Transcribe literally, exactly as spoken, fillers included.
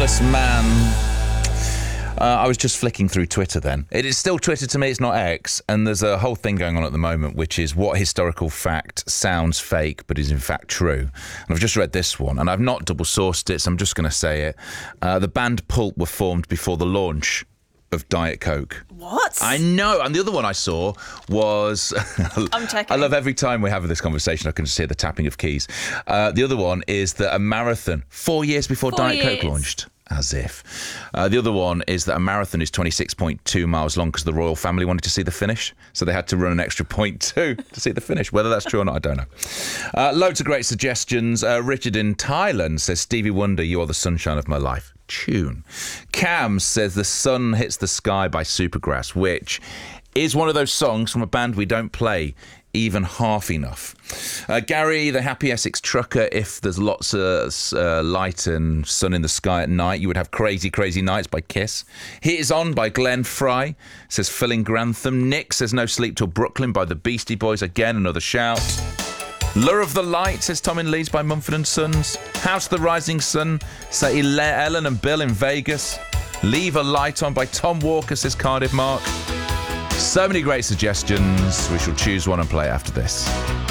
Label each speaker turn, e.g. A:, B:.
A: Nameless Man. Uh, I was just flicking through Twitter then. It is still Twitter to me, it's not X. And there's a whole thing going on at the moment, which is what historical fact sounds fake but is in fact true. And I've just read this one, and I've not double-sourced it, so I'm just going to say it. Uh, the band Pulp were formed before the launch of Diet Coke.
B: What?
A: I know. And the other one I saw was...
B: I'm checking.
A: I love every time we have this conversation, I can just hear the tapping of keys. Uh, the other one is that a marathon, four years before
B: Four
A: Diet
B: years.
A: Coke launched. As if. Uh, the other one is that a marathon is twenty-six point two miles long because the royal family wanted to see the finish. So they had to run an extra point two to see the finish. Whether that's true or not, I don't know. Uh, loads of great suggestions. Uh, Richard in Thailand says, Stevie Wonder, You Are the Sunshine of My Life. Tune. Cam says The Sun Hits the Sky by Supergrass, which is one of those songs from a band we don't play even half enough. Uh, Gary, the Happy Essex trucker, if there's lots of uh, light and sun in the sky at night, you would have Crazy, Crazy Nights by Kiss. Hit Is On by Glenn Fry, says Filling Grantham. Nick says No Sleep Till Brooklyn by the Beastie Boys. Again, another shout. Lure of the Light, says Tom and Lee's by Mumford and Sons. House of the Rising Sun, say Ellen and Bill in Vegas. Leave a Light On by Tom Walker, says Cardiff Mark. So many great suggestions. We shall choose one and play after this.